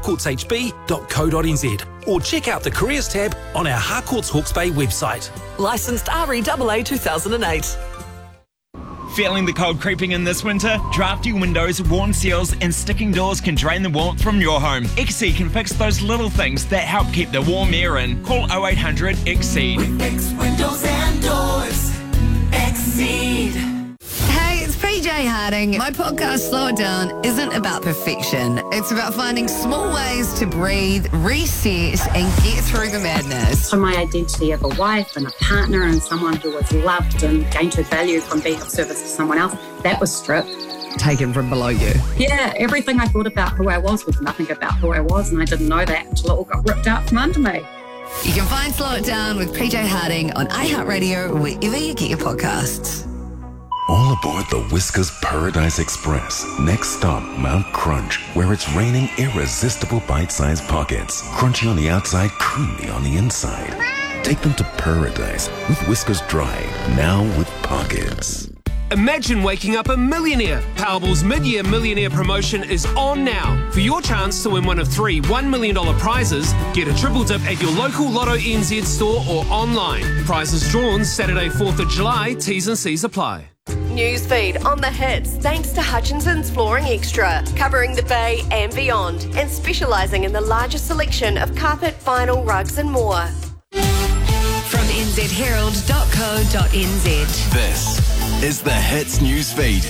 harcourtshb.co.nz or check out the careers tab on our Harcourts Hawke's Bay website. Licensed REAA 2008. Feeling the cold creeping in this winter? Drafty windows, worn seals and sticking doors can drain the warmth from your home. Exceed can fix those little things that help keep the warm air in. Call 0800 Exceed. We fix windows and doors. Exceed. Hey, it's PJ Harding. My podcast, Slow It Down, isn't about perfection. It's about finding small ways to breathe, reset, and get through the madness. So my identity of a wife and a partner and someone who was loved and gained her value from being of service to someone else, that was stripped. Taken from below you. Yeah, everything I thought about who I was nothing about who I was, and I didn't know that until it all got ripped out from under me. You can find Slow It Down with PJ Harding on iHeartRadio or wherever you get your podcasts. All aboard the Whiskers Paradise Express. Next stop, Mount Crunch, where it's raining irresistible bite-sized pockets. Crunchy on the outside, creamy on the inside. Take them to paradise with Whiskers Dry, now with pockets. Imagine waking up a millionaire. Powerball's mid-year millionaire promotion is on now. For your chance to win one of 3 $1 million prizes, get a triple dip at your local Lotto NZ store or online. Prizes drawn Saturday 4th of July. T's and C's apply. Newsfeed on the hits thanks to Hutchinson's Flooring Extra, covering the Bay and beyond, and specialising in the largest selection of carpet, vinyl, rugs and more. From nzherald.co.nz. This is the Hits Newsfeed.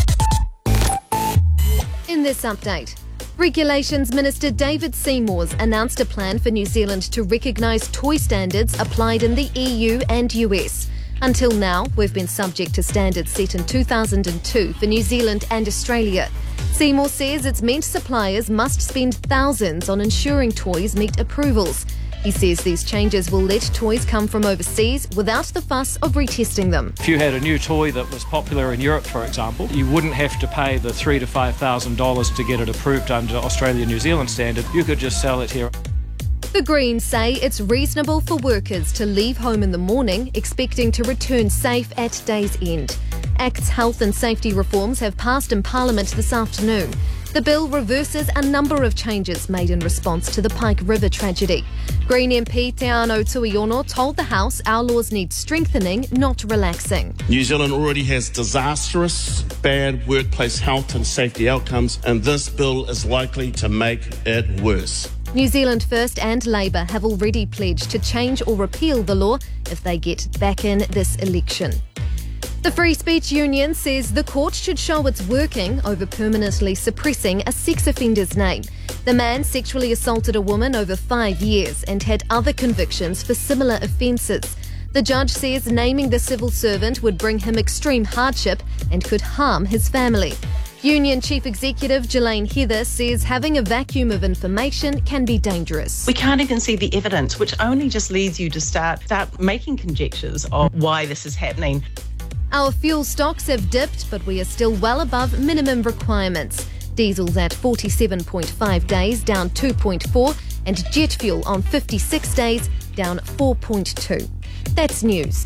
In this update, Regulations Minister David Seymour's announced a plan for New Zealand to recognise toy standards applied in the EU and US. Until now, we've been subject to standards set in 2002 for New Zealand and Australia. Seymour says it's meant suppliers must spend thousands on ensuring toys meet approvals. He says these changes will let toys come from overseas without the fuss of retesting them. If you had a new toy that was popular in Europe, for example, you wouldn't have to pay the $3,000 to $5,000 to get it approved under Australia-New Zealand standard. You could just sell it here. The Greens say it's reasonable for workers to leave home in the morning expecting to return safe at day's end. Act's health and safety reforms have passed in Parliament this afternoon. The bill reverses a number of changes made in response to the Pike River tragedy. Green MP Te Ano Tuiono told the House our laws need strengthening, not relaxing. New Zealand already has disastrous, bad workplace health and safety outcomes, and this bill is likely to make it worse. New Zealand First and Labour have already pledged to change or repeal the law if they get back in this election. The Free Speech Union says the court should show it's working over permanently suppressing a sex offender's name. The man sexually assaulted a woman over 5 years and had other convictions for similar offences. The judge says naming the civil servant would bring him extreme hardship and could harm his family. Union Chief Executive Jelaine Heather says having a vacuum of information can be dangerous. We can't even see the evidence, which only just leads you to start making conjectures of why this is happening. Our fuel stocks have dipped, but we are still well above minimum requirements. Diesel's at 47.5 days, down 2.4, and jet fuel on 56 days, down 4.2. That's news.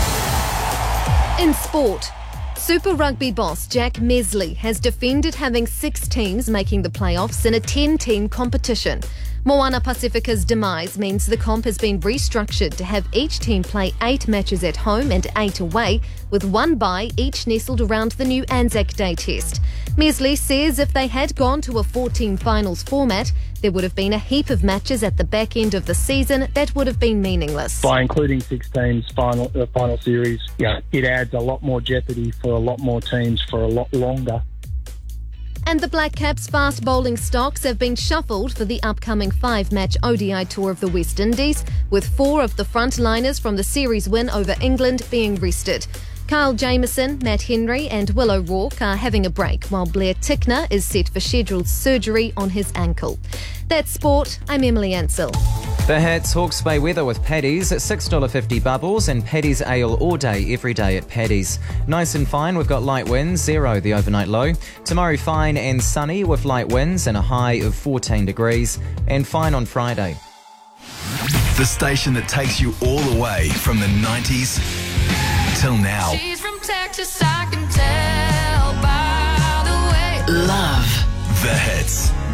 In sport, Super Rugby boss Jack Mesley has defended having 6 teams making the playoffs in a 10-team competition. Moana Pacifica's demise means the comp has been restructured to have each team play 8 matches at home and 8 away, with 1 bye each nestled around the new Anzac Day test. Mesley says if they had gone to a 4-team finals format, there would have been a heap of matches at the back end of the season that would have been meaningless. By including 6 teams final series, it adds a lot more jeopardy for a lot more teams for a lot longer. And the Black Caps' fast bowling stocks have been shuffled for the upcoming 5-match ODI tour of the West Indies, with 4 of the frontliners from the series win over England being rested. Kyle Jamieson, Matt Henry and Will O'Rourke are having a break, while Blair Tickner is set for scheduled surgery on his ankle. That's sport. I'm Emily Ansell. The Hits Hawke's Bay weather with Paddy's at $6.50 bubbles and Paddy's ale all day, every day at Paddy's. Nice and fine, we've got light winds, 0 the overnight low. Tomorrow fine and sunny with light winds and a high of 14 degrees. And fine on Friday. The station that takes you all the way from the 90s till now. She's from Texas, I can tell by the way. Love the Hits.